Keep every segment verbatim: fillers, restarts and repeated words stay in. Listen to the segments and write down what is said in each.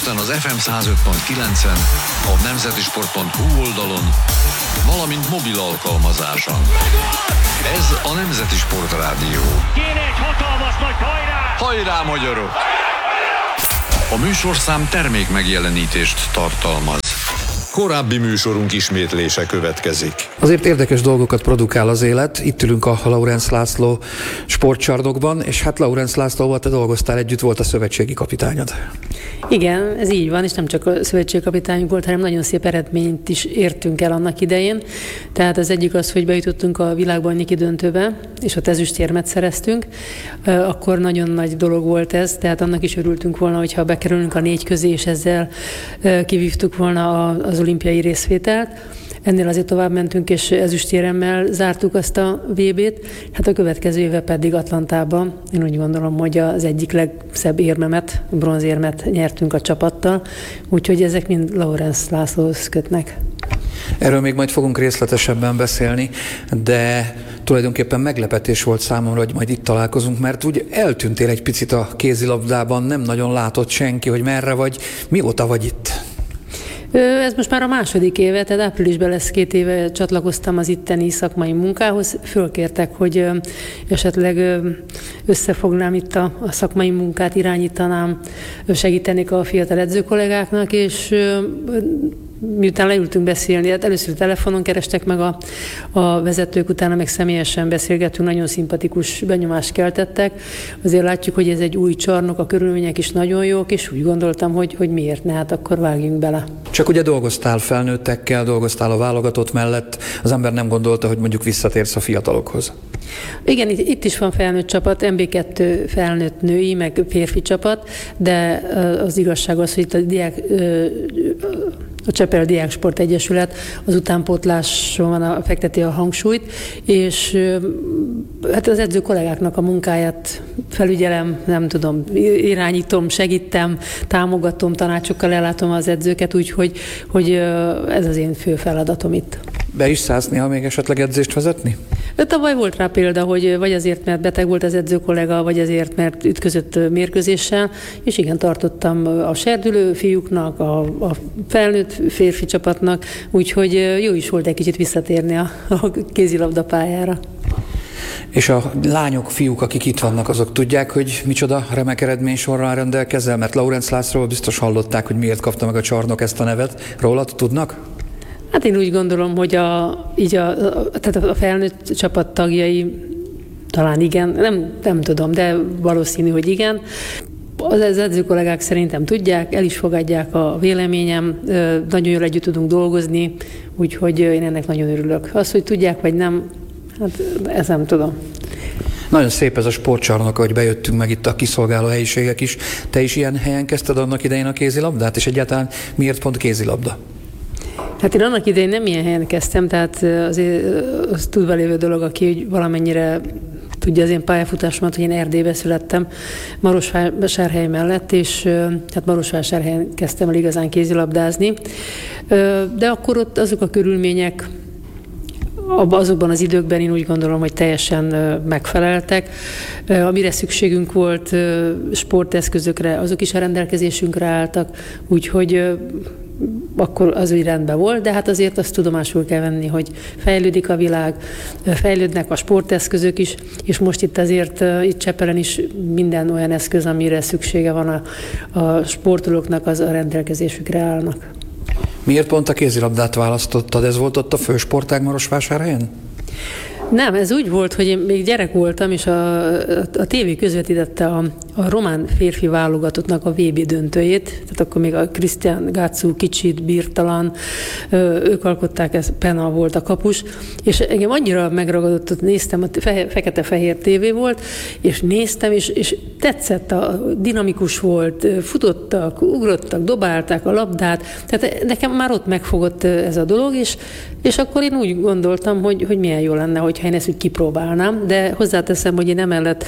Budapesten az ef em száz öt pont kilencen, a nemzeti sport pont hu oldalon, valamint mobil alkalmazáson. Ez a Nemzeti Sport Rádió. Kéne egy hatalmas nagy hajrá! Hajrá, magyarok! A műsorszám termék megjelenítést tartalmaz. Korábbi műsorunk ismétlése következik. Azért érdekes dolgokat produkál az élet. Itt ülünk a Laurenz László sportcsarnokban, és hát Laurenz Lászlóval te dolgoztál együtt, volt a szövetségi kapitányod. Igen, ez így van, és nem csak a szövetségi kapitányunk volt, hanem nagyon szép eredményt is értünk el annak idején. Tehát az egyik az, hogy bejutottunk a világbajnoki döntőbe, és ott ezüstérmet szereztünk. Akkor nagyon nagy dolog volt ez, tehát annak is örültünk volna, hogyha bekerülünk a négy közé, és ezzel kivívtuk volna az olimpiai részvételt. Ennél azért tovább mentünk, és ezüstéremmel zártuk azt a vé bét. Hát a következő éve pedig Atlantában, én úgy gondolom, hogy az egyik legszebb érmemet, bronzérmet nyertünk a csapattal, úgyhogy ezek mind Laurenz Lászlóhoz kötnek. Erről még majd fogunk részletesebben beszélni, de tulajdonképpen meglepetés volt számomra, hogy majd itt találkozunk, mert úgy eltűntél egy picit a kézilabdában, nem nagyon látott senki, hogy merre vagy, mióta vagy itt? Ez most már a második éve, tehát áprilisban lesz két éve csatlakoztam az itteni szakmai munkához. Fölkértek, hogy esetleg összefognám itt a, a szakmai munkát, irányítanám, segítenék a fiatal edzőkollégáknak, és miután leültünk beszélni, hát először telefonon kerestek meg a, a vezetők, utána meg személyesen beszélgettünk, nagyon szimpatikus benyomást keltettek. Azért látjuk, hogy ez egy új csarnok, a körülmények is nagyon jók, és úgy gondoltam, hogy, hogy miért ne, hát akkor vágjunk bele. Csak ugye dolgoztál felnőttekkel, dolgoztál a válogatott mellett, az ember nem gondolta, hogy mondjuk visszatérsz a fiatalokhoz. Igen, itt, itt is van felnőtt csapat, em bé kettő felnőtt női, meg férfi csapat, de az igazság az, hogy itt a diák a Csepel Diáksport Egyesület az utánpótláson van a, fekteti a hangsúlyt, és hát az edző kollégáknak a munkáját felügyelem, nem tudom, irányítom, segítem, támogatom, tanácsokkal ellátom az edzőket, úgyhogy hogy ez az én fő feladatom itt. Be is szállsz néha még esetleg edzést vezetni? Tavaly volt rá példa, hogy vagy azért, mert beteg volt az edzőkollega, vagy azért, mert ütközött mérkőzéssel, és igen, tartottam a serdülő fiúknak, a, a felnőtt férfi csapatnak, úgyhogy jó is volt egy kicsit visszatérni a, a kézilabda pályára. És a lányok, fiúk, akik itt vannak, azok tudják, hogy micsoda remek eredménysorral rendelkezel? Mert Laurenz Lászlóról biztos hallották, hogy miért kapta meg a csarnok ezt a nevet. Rólad tudnak? Hát én úgy gondolom, hogy a, így a, a, tehát a felnőtt csapat tagjai talán igen, nem, nem tudom, de valószínű, hogy igen. Az edző kollégák szerintem tudják, el is fogadják a véleményem, nagyon jól együtt tudunk dolgozni, úgyhogy én ennek nagyon örülök. Az, hogy tudják vagy nem, hát ezt nem tudom. Nagyon szép ez a sportcsarnok, ahogy bejöttünk meg itt a kiszolgáló helyiségek is. Te is ilyen helyen kezdted annak idején a kézilabdát, és egyáltalán miért pont kézilabda? Hát én annak idején nem ilyen helyen kezdtem, tehát azért az tudva lévő dolog, aki hogy valamennyire tudja az én pályafutásomat, hogy én Erdélybe születtem, Marosvásárhely mellett, és hát Marosvásárhelyen kezdtem el igazán kézilabdázni. De akkor ott azok a körülmények, azokban az időkben én úgy gondolom, hogy teljesen megfeleltek. Amire szükségünk volt sporteszközökre, azok is a rendelkezésünkre álltak, úgyhogy akkor az úgy rendben volt, de hát azért azt tudomásul kell venni, hogy fejlődik a világ, fejlődnek a sporteszközök is, és most itt azért, itt Csepelen is minden olyan eszköz, amire szüksége van a, a sportolóknak, az a rendelkezésükre állnak. Miért pont a kézilabdát választottad? Ez volt ott a fősportág Marosvásárhelyen? Nem, ez úgy volt, hogy én még gyerek voltam, és a, a, a tévé közvetítette a, a román férfi válogatottnak a vé bé döntőjét, tehát akkor még a Krisztián Gácú kicsit bírtalan, ők alkották, ez Pena volt a kapus, és engem annyira megragadott, hogy néztem, a fe, fekete-fehér tévé volt, és néztem, és, és tetszett, a dinamikus volt, futottak, ugrottak, dobálták a labdát, tehát nekem már ott megfogott ez a dolog, és, és akkor én úgy gondoltam, hogy, hogy milyen jó lenne, hogyha én ezt úgy kipróbálnám, de hozzáteszem, hogy én emellett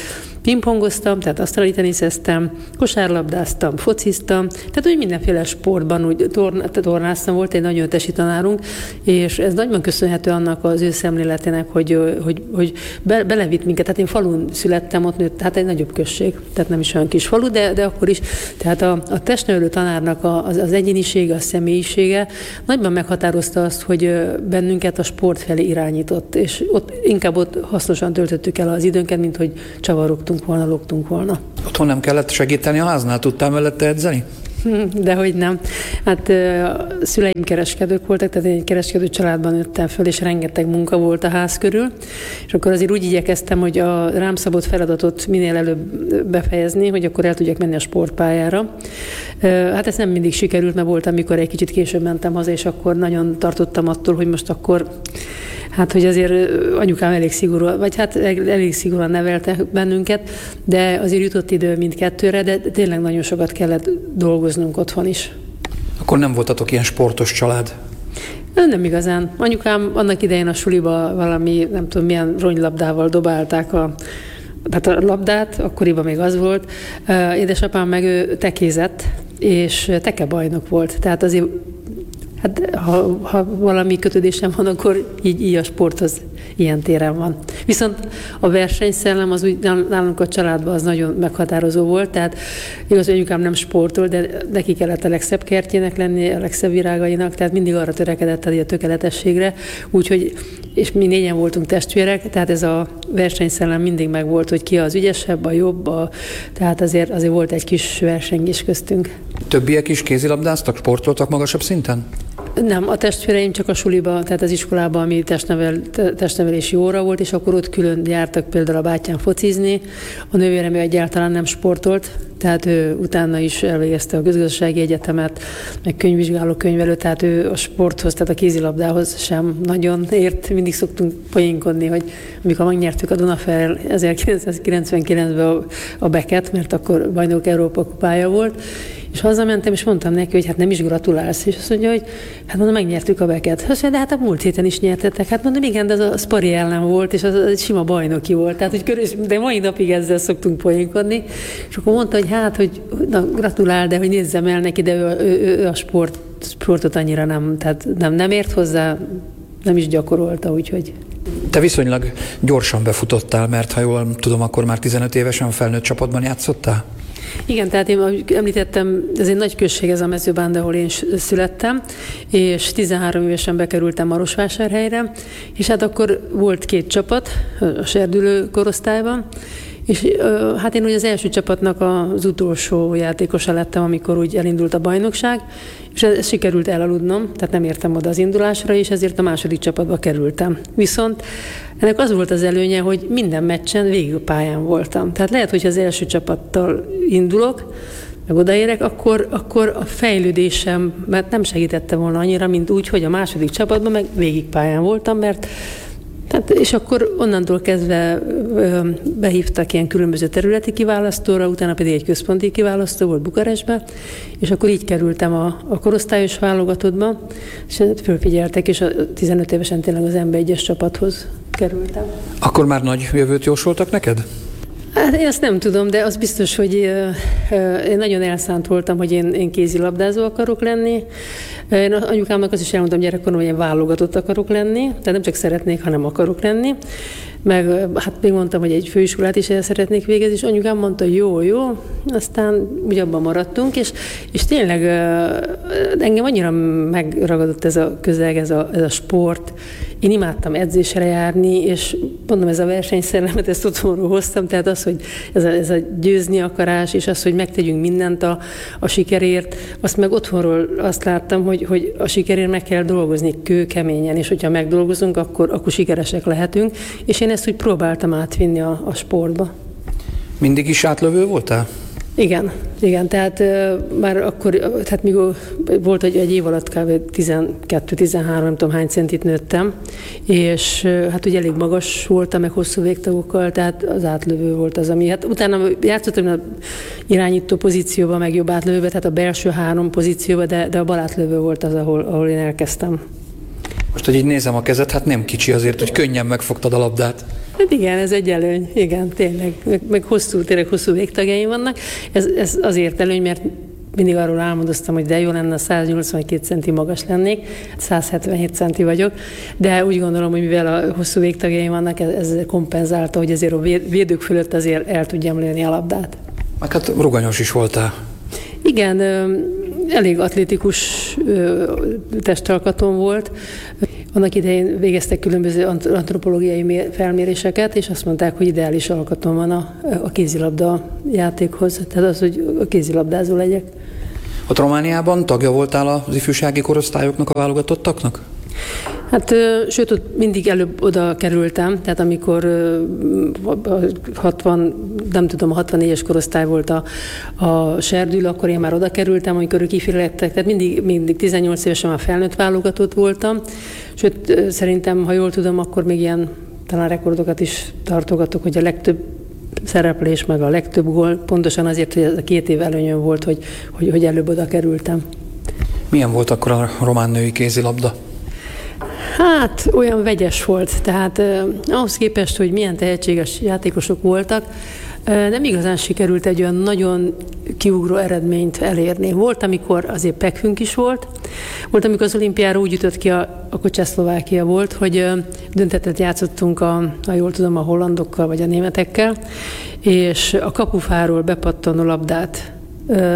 pingpongoztam, tehát asztali teniszeztem, kosárlabdáztam, fociztam, tehát úgy mindenféle sportban úgy torn, tornáztam, volt egy nagyon tesi tanárunk, és ez nagyban köszönhető annak az ő szemléletének, hogy, hogy, hogy be, belevitt minket. Tehát én falun születtem, ott nőtt, tehát egy nagyobb község, tehát nem is olyan kis falu, de, de akkor is. Tehát a, a testnevelő tanárnak a, az, az egyénisége, a személyisége nagyban meghatározta azt, hogy bennünket a sport felé irányított, és ott inkább ott hasznosan töltöttük el az időnket, mint hogy csavarogtunk volna, logtunk volna. Otthon nem kellett segíteni a háznál? Tudtál mellette edzeni? Dehogy nem. Hát a szüleim kereskedők voltak, tehát én egy kereskedő családban nőttem föl, és rengeteg munka volt a ház körül, és akkor azért úgy igyekeztem, hogy a rám szabott feladatot minél előbb befejezni, hogy akkor el tudjak menni a sportpályára. Hát ez nem mindig sikerült, mert volt, amikor egy kicsit később mentem haza, és akkor nagyon tartottam attól, hogy most akkor hát, hogy azért anyukám elég szigorúan, vagy hát elég szigorúan nevelte bennünket, de azért jutott idő mindkettőre, de tényleg nagyon sokat kellett dolgoznunk otthon is. Akkor nem voltatok ilyen sportos család? Nem igazán. Anyukám annak idején a suliba valami, nem tudom milyen ronylabdával dobálták a hát a labdát, akkoriban még az volt. Édesapám meg ő tekézett, és tekebajnok volt. Tehát azért hát ha, ha valami kötődésem van, akkor így, így a sporthoz ilyen téren van. Viszont a versenyszellem az úgy nálunk a családban az nagyon meghatározó volt, tehát igaz, hogy anyukám nem sportol, de neki kellett a legszebb kertjének lenni, a legszebb virágainak, tehát mindig arra törekedett a tökéletességre, úgyhogy, és mi négyen voltunk testvérek, tehát ez a versenyszellem mindig megvolt, hogy ki az ügyesebb, a jobb, a, tehát azért, azért volt egy kis versengés köztünk. Többiek is kézilabdáztak, sportoltak magasabb szinten? Nem, a testvéreim csak a suliba, tehát az iskolában, ami testnevel, testnevelési óra volt, és akkor ott külön jártak például a bátyám focizni. A nővérem egyáltalán nem sportolt, tehát ő utána is elvégezte a közgazdasági egyetemet, meg könyvvizsgáló könyvelő, tehát ő a sporthoz, tehát a kézilabdához sem nagyon ért. Mindig szoktunk poénkodni, hogy amikor megnyertük a Dunaferrel ezerkilencszázkilencvenkilencben a, a Beket, mert akkor bajnok Európa kupája volt, és hazamentem, és mondtam neki, hogy hát nem is gratulálsz. És azt mondja, hogy hát mondom, megnyertük a Beket. Azt mondja, de hát a múlt héten is nyertetek. Hát mondom, igen, de az a Spari ellen volt, és az egy sima bajnoki volt. Tehát, hogy körül, de mai napig ezzel szoktunk poénkodni. És akkor mondta, hogy hát, hogy na, gratulál, de hogy nézzem el neki, de ő, ő, ő a sport, sportot annyira nem, tehát nem, nem ért hozzá, nem is gyakorolta, úgyhogy... Te viszonylag gyorsan befutottál, mert ha jól tudom, akkor már tizenöt évesen felnőtt csapatban játszottál? Igen, tehát én említettem, ez egy nagy község ez a Mezőbánd, ahol én születtem, és tizenhárom évesen bekerültem Marosvásárhelyre, és hát akkor volt két csapat a serdülő korosztályban, és hát én úgy az első csapatnak az utolsó játékosa lettem, amikor úgy elindult a bajnokság, és ez sikerült elaludnom, tehát nem értem oda az indulásra, és ezért a második csapatba kerültem. Viszont ennek az volt az előnye, hogy minden meccsen végig pályán voltam. Tehát lehet, hogy az első csapattal indulok, meg odaérek, akkor, akkor a fejlődésem, mert nem segítette volna annyira, mint úgy, hogy a második csapatban meg végig pályán voltam, mert tehát, és akkor onnantól kezdve ö, behívtak ilyen különböző területi kiválasztóra, utána pedig egy központi kiválasztó volt Bukarestben, és akkor így kerültem a, a korosztályos válogatottba, és fölfigyeltek, és a tizenöt évesen tényleg az em bé egyes csapathoz kerültem. Akkor már nagy jövőt jósoltak neked? Hát én ezt nem tudom, de az biztos, hogy én nagyon elszánt voltam, hogy én, én kézilabdázó akarok lenni. Én anyukámnak azt is elmondtam gyerekkoron, hogy én válogatott akarok lenni, tehát nem csak szeretnék, hanem akarok lenni. Meg hát még mondtam, hogy egy főiskolát is el szeretnék végezni, és anyukám mondta, jó, jó, aztán úgy abban maradtunk, és, és tényleg engem annyira megragadott ez a közeg, ez a, ez a sport. Én imádtam edzésre járni, és mondom, ez a versenyszellemet, ezt otthonról hoztam, tehát az, hogy ez a, ez a győzni akarás, és az, hogy megtegyünk mindent a, a sikerért, azt meg otthonról azt láttam, hogy, hogy a sikerért meg kell dolgozni kőkeményen, és hogyha megdolgozunk, akkor, akkor sikeresek lehetünk, és én ezt úgy próbáltam átvinni a, a sportba. Mindig is átlövő voltál? Igen, igen, tehát uh, már akkor, tehát míg volt, hogy egy év alatt kb. tizenkettő-tizenhárom, nem tudom hány centit nőttem, és uh, hát ugye elég magas voltam, meg hosszú végtagokkal, tehát az átlövő volt az, ami, hát utána játszottam a irányító pozícióban, meg jobb átlövőbe, tehát a belső három pozícióban, de, de a bal átlövő volt az, ahol, ahol én elkezdtem. Most, hogy így nézem a kezed, hát nem kicsi azért, hogy könnyen megfogtad a labdát. Hát igen, ez egy előny, igen, tényleg. Meg, meg hosszú, tényleg hosszú végtagjaim vannak. Ez, ez azért előny, mert mindig arról álmodoztam, hogy de jó lenne, száznyolcvankét centi magas lennék, száz hetvenhét centi vagyok, de úgy gondolom, hogy mivel a hosszú végtagjaim vannak, ez, ez kompenzálta, hogy azért a védők fölött azért el tudjam lőni a labdát. Meg hát ruganyos is voltál. Igen, elég atlétikus testalkatom volt. Annak idején végeztek különböző antropológiai felméréseket, és azt mondták, hogy ideális alkatom van a, a kézilabda játékhoz, tehát az, hogy a kézilabdázó legyek. Ott Romániában tagja voltál az ifjúsági korosztályoknak, a válogatottaknak? Hát, sőt, ott mindig előbb oda kerültem, tehát amikor hatvan, nem tudom, a hatvannégyes korosztály volt a, a Serdül, akkor én már oda kerültem, amikor ők ifjúlettek, tehát mindig, mindig tizennyolc évesen már felnőtt válogatott voltam, sőt, szerintem, ha jól tudom, akkor még ilyen talán rekordokat is tartogatok, hogy a legtöbb szereplés, meg a legtöbb gól, pontosan azért, hogy ez a két év előnyöm volt, hogy, hogy, hogy előbb oda kerültem. Milyen volt akkor a román női kézilabda? Hát olyan vegyes volt, tehát eh, ahhoz képest, hogy milyen tehetséges játékosok voltak, eh, nem igazán sikerült egy olyan nagyon kiugró eredményt elérni. Volt, amikor azért pekünk is volt, volt, amikor az olimpiára úgy ütött ki, a, akkor Csehszlovákia volt, hogy eh, döntetet játszottunk, a, ha jól tudom, a hollandokkal vagy a németekkel, és a kapufáról bepattanó labdát eh,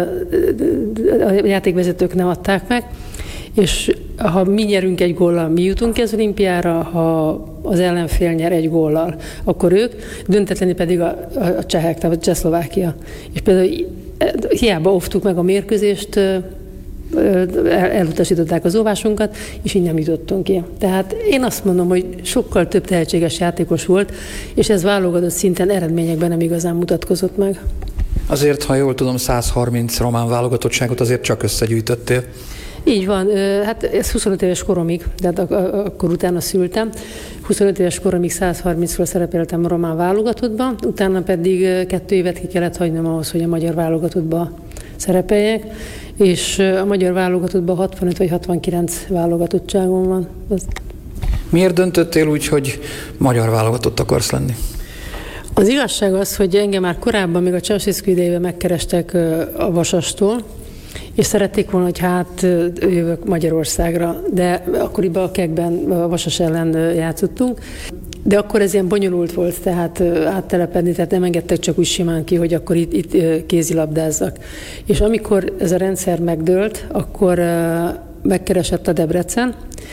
a játékvezetők nem adták meg, és ha mi nyerünk egy góllal, mi jutunk az olimpiára, ha az ellenfél nyer egy góllal, akkor ők, döntetlenül pedig a, a, a csehek, tehát a Csehszlovákia. És például hiába óvtuk meg a mérkőzést, el, elutasították az óvásunkat, és így nem jutottunk ki. Tehát én azt mondom, hogy sokkal több tehetséges játékos volt, és ez válogatott szinten eredményekben nem igazán mutatkozott meg. Azért, ha jól tudom, száz harminc román válogatottságot azért csak összegyűjtöttél. Így van, hát ez huszonöt éves koromig, tehát akkor utána szültem. huszonöt éves koromig száz harmincról szerepeltem a román válogatottban, utána pedig kettő évet ki kellett hagynom ahhoz, hogy a magyar válogatottba szerepeljek, és a magyar válogatottban hatvanöt vagy hatvankilenc válogatottságom van. Miért döntöttél úgy, hogy magyar válogatott akarsz lenni? Az igazság az, hogy engem már korábban, még a Ceausescu idejében megkerestek a Vasastól, és szerették volna, hogy hát jövök Magyarországra, de akkoriban a kekben a Vasas ellen játszottunk, de akkor ez ilyen bonyolult volt, tehát áttelepedni, tehát nem engedtek csak úgy simán ki, hogy akkor itt, itt kézilabdázzak. És amikor ez a rendszer megdőlt, akkor megkeresett a Debrecen,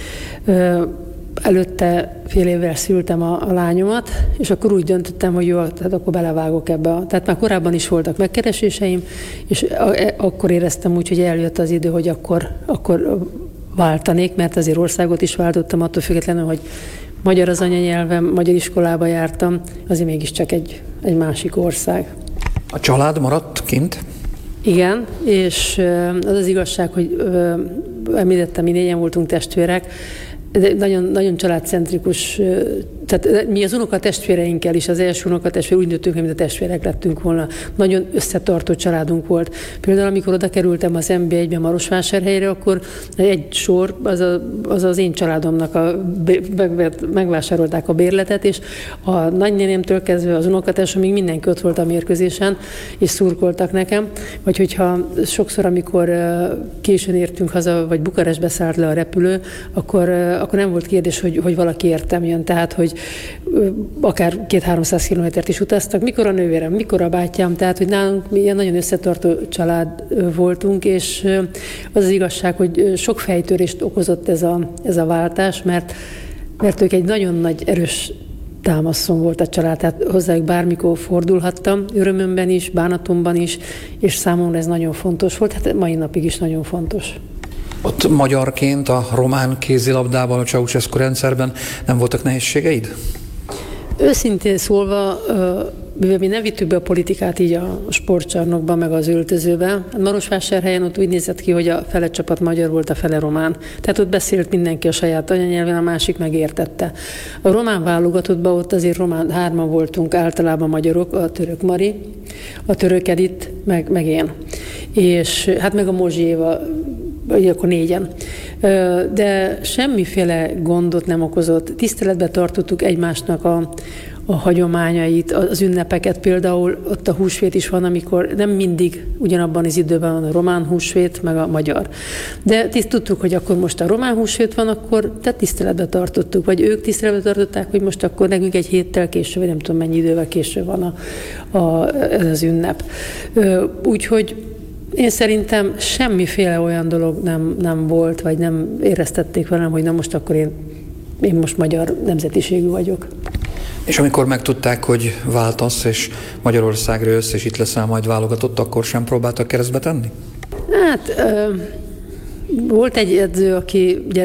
előtte fél évvel szültem a, a lányomat, és akkor úgy döntöttem, hogy jó, tehát akkor belevágok ebbe. A, tehát már korábban is voltak megkereséseim, és a, e, akkor éreztem úgy, hogy eljött az idő, hogy akkor, akkor váltanék, mert azért országot is váltottam, attól függetlenül, hogy magyar az anyanyelvem, magyar iskolába jártam, azért mégiscsak egy, egy másik ország. A család maradt kint? Igen, és az az igazság, hogy említettem, mi négyen voltunk testvérek, de nagyon, nagyon családcentrikus, tehát mi az unokatestvéreinkkel is, az első unokatestvér úgy nőttünk, mint a testvérek lettünk volna. Nagyon összetartó családunk volt. Például amikor oda kerültem az em bé egybe Marosvásárhelyre, akkor egy sor, az, a, az az én családomnak a, megvásárolták a bérletet, és a nagynénémtől kezdve az unokatestvéremig mindenki ott volt a mérkőzésen, és szurkoltak nekem. Vagy hogyha sokszor, amikor későn értünk haza, vagy Bukarestbe szállt le a repülő, akkor akkor nem volt kérdés, hogy, hogy valaki értem jön, tehát, hogy akár két-háromszáz kilométert is utaztak, mikor a nővérem, mikor a bátyám, tehát, hogy nálunk mi ilyen nagyon összetartó család voltunk, és az az igazság, hogy sok fejtörést okozott ez a, ez a váltás, mert, mert ők egy nagyon nagy erős támaszom volt a család, tehát hozzájuk bármikor fordulhattam, örömömben is, bánatomban is, és számomra ez nagyon fontos volt, hát mai napig is nagyon fontos. Ott magyarként a román kézilabdában, a Ceausescu rendszerben nem voltak nehézségeid? Őszintén szólva, mivel mi nem vittük be a politikát így a sportcsarnokban, meg az öltözőben, Marosvásárhelyen ott úgy nézett ki, hogy a fele csapat magyar volt, a fele román. Tehát ott beszélt mindenki a saját anyanyelven, a másik megértette. A román válogatottban ott azért román, hárman voltunk, általában magyarok, a török Mari, a török Edith, meg, meg én. És hát meg a Mozsi Éva, vagy akkor négyen. De semmiféle gondot nem okozott. Tiszteletben tartottuk egymásnak a, a hagyományait, az ünnepeket. Például ott a húsvét is van, amikor nem mindig ugyanabban az időben van a román húsvét, meg a magyar. De tiszt tudtuk, hogy akkor most a román húsvét van, akkor tehát tiszteletbe tartottuk, vagy ők tiszteletbe tartották, hogy most akkor nekünk egy héttel később, vagy nem tudom mennyi idővel később van a, a, ez az ünnep. Úgyhogy én szerintem semmiféle olyan dolog nem, nem volt, vagy nem éreztették velem, hogy na most akkor én, én most magyar nemzetiségű vagyok. És amikor megtudták, hogy váltasz, és Magyarországra jössz, és itt leszel majd válogatott, akkor sem próbáltak keresztbe tenni? Hát... Ö- Volt egy edző, aki ugye